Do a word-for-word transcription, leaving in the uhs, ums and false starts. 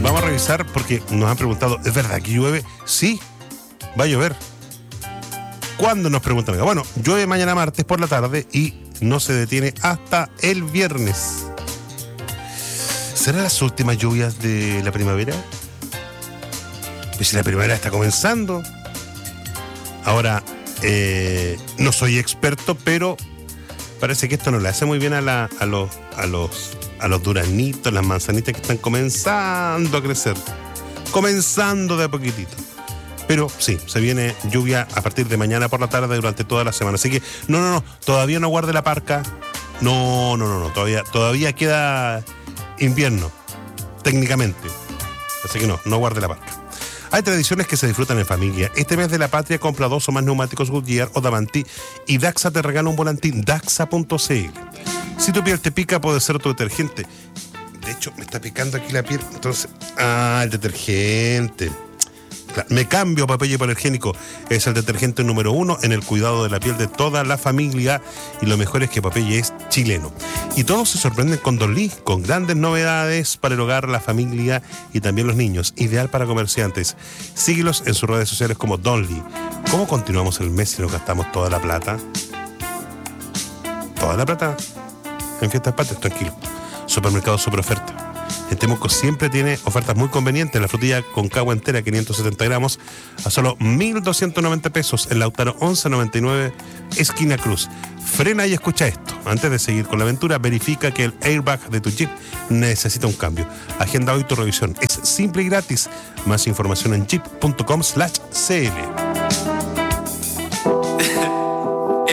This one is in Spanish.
Vamos a revisar porque nos han preguntado, ¿es verdad que llueve? Sí, va a llover. ¿Cuándo nos preguntan? Bueno, llueve mañana martes por la tarde y no se detiene hasta el viernes. ¿Serán las últimas lluvias de la primavera? Pues si la primavera está comenzando. Ahora, eh, no soy experto, pero parece que esto no le hace muy bien a, la, a, los, a, los, a los duranitos, las manzanitas que están comenzando a crecer. Comenzando de a poquitito. Pero sí, se viene lluvia a partir de mañana por la tarde durante toda la semana. Así que, no, no, no, todavía no guarde la parca. No, no, no, no, todavía, todavía queda invierno, técnicamente. Así que no, no guarde la parca. Hay tradiciones que se disfrutan en familia. Este mes de la patria compra dos o más neumáticos Goodyear o Davanti y Daxa te regala un volantín daxa punto c l. Si tu piel te pica, puede ser tu detergente. De hecho, me está picando aquí la piel. Entonces, ah, el detergente. Me cambio papel hipoalergénico. Es el detergente número uno en el cuidado de la piel de toda la familia. Y lo mejor es que Popeye es chileno. Y todos se sorprenden con Don Lee, con grandes novedades para el hogar, la familia y también los niños. Ideal para comerciantes. Síguelos en sus redes sociales como Don Lee. ¿Cómo continuamos el mes si nos gastamos toda la plata? Toda la plata en Fiestas Patrias, tranquilo. Supermercado Super Oferta. En Temuco siempre tiene ofertas muy convenientes. La frutilla con cagua entera, quinientos setenta gramos, a solo mil doscientos noventa pesos. En Lautaro once noventa y nueve, esquina Cruz. Frena y escucha esto. Antes de seguir con la aventura, verifica que el airbag de tu Jeep necesita un cambio. Agenda hoy tu revisión. Es simple y gratis. Más información en jeep punto com slash c l.